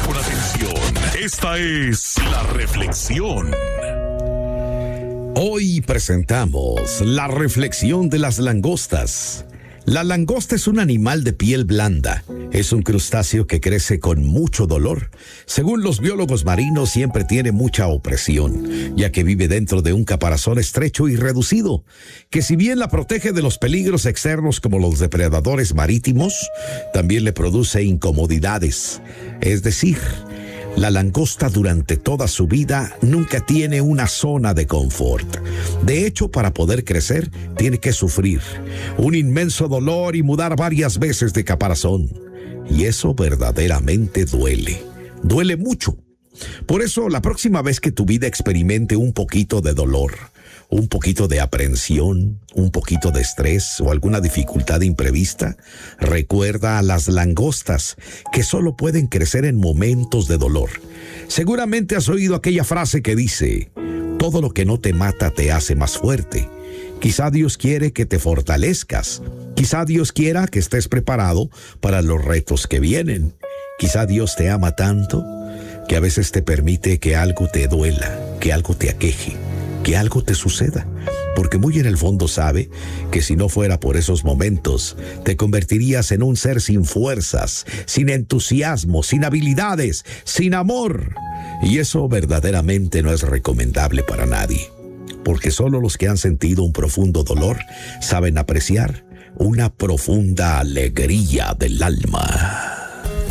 con atención. Esta es la reflexión. Hoy presentamos la reflexión de las langostas. La langosta es un animal de piel blanda. Es un crustáceo que crece con mucho dolor. Según los biólogos marinos, siempre tiene mucha opresión, ya que vive dentro de un caparazón estrecho y reducido, que si bien la protege de los peligros externos como los depredadores marítimos, también le produce incomodidades. Es decir, la langosta durante toda su vida nunca tiene una zona de confort. De hecho, para poder crecer, tiene que sufrir un inmenso dolor y mudar varias veces de caparazón. Y eso verdaderamente duele. Duele mucho. Por eso, la próxima vez que tu vida experimente un poquito de dolor, un poquito de aprensión, un poquito de estrés o alguna dificultad imprevista, recuerda a las langostas que solo pueden crecer en momentos de dolor. Seguramente has oído aquella frase que dice: todo lo que no te mata te hace más fuerte. Quizá Dios quiere que te fortalezcas. Quizá Dios quiera que estés preparado para los retos que vienen. Quizá Dios te ama tanto que a veces te permite que algo te duela, que algo te aqueje, que algo te suceda, porque muy en el fondo sabe que si no fuera por esos momentos, te convertirías en un ser sin fuerzas, sin entusiasmo, sin habilidades, sin amor. Y eso verdaderamente no es recomendable para nadie, porque solo los que han sentido un profundo dolor saben apreciar una profunda alegría del alma.